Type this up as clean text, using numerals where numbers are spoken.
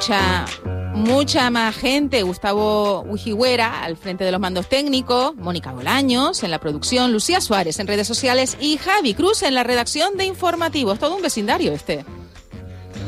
mucha más gente. Gustavo Ujiguera al frente de los mandos técnicos, Mónica Bolaños en la producción, Lucía Suárez en redes sociales y Javi Cruz en la redacción de informativos. Todo un vecindario este.